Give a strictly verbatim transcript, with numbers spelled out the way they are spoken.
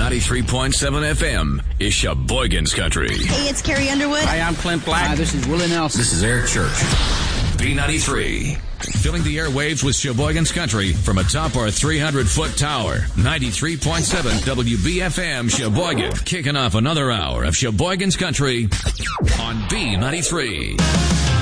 ninety-three point seven F M is Sheboygan's Country. Hey, it's Carrie Underwood. Hi, I'm Clint Black. Hi, this is Willie Nelson. This is Eric Church. B ninety-three. Filling the airwaves with Sheboygan's Country from atop our three hundred foot tower. ninety-three point seven W B F M Sheboygan. Kicking off another hour of Sheboygan's Country on B ninety-three.